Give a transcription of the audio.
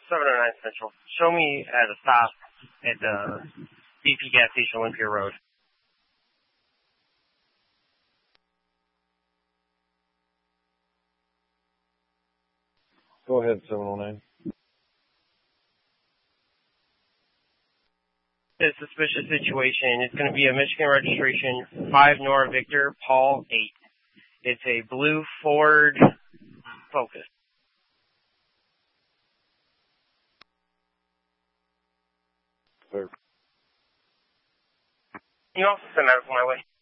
709 Central. Show me at a stop at the BP gas station, Olympia Road. Go ahead, 709. It's a suspicious situation. It's going to be a Michigan registration, 5 Nora Victor, Paul 8. It's a blue Ford Focus. Sir. You also send that my way.